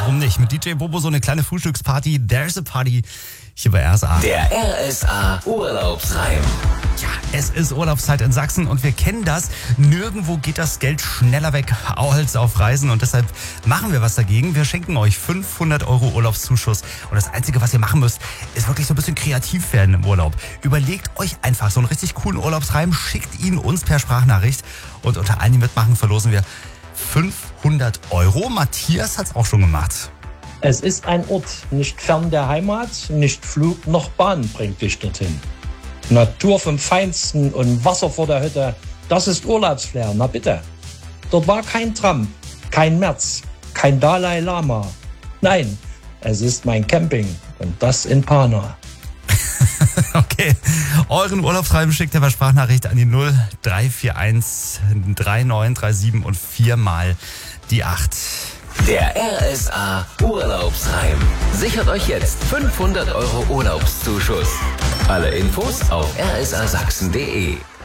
warum nicht? Mit DJ Bobo so eine kleine Frühstücksparty. There's a Party hier bei RSA. Der RSA Urlaubsreim. Ja, es ist Urlaubszeit in Sachsen und wir kennen das. Nirgendwo geht das Geld schneller weg als auf Reisen und deshalb machen wir was dagegen. Wir schenken euch 500 € Urlaubszuschuss und das Einzige, was ihr machen müsst, ist wirklich so ein bisschen kreativ werden im Urlaub. Überlegt euch einfach so einen richtig coolen Urlaubsreim, schickt ihn uns per Sprachnachricht und unter allen, die mitmachen, verlosen wir 500 €. Matthias hat's auch schon gemacht. Es ist ein Ort, nicht fern der Heimat, nicht Flug noch Bahn bringt dich dorthin. Natur vom Feinsten und Wasser vor der Hütte, das ist Urlaubsflair, na bitte. Dort war kein Trump, kein Merz, kein Dalai Lama. Nein, es ist mein Camping und das in Pana. Okay, euren Urlaubsreim schickt ihr per Sprachnachricht an die 0341 3937 und 4 mal die 8. Der RSA Urlaubsreim. Sichert euch jetzt 500 € Urlaubszuschuss. Alle Infos auf rsasachsen.de.